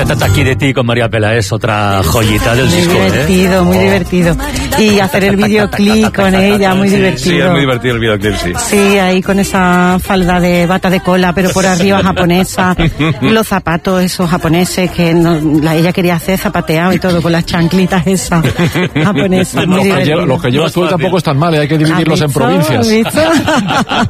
Aquí de ti con María Peláez, otra joyita del disco. Muy divertido, muy divertido. Y hacer el videoclip con ella, muy divertido. Sí, es muy divertido el videoclip, sí. Sí, ahí con esa falda de bata de cola, pero por arriba japonesa. Los zapatos esos japoneses que ella quería hacer zapateado y todo con las chanclitas esas japonesas. Los que llevas tú tampoco están mal, hay que dividirlos en provincias.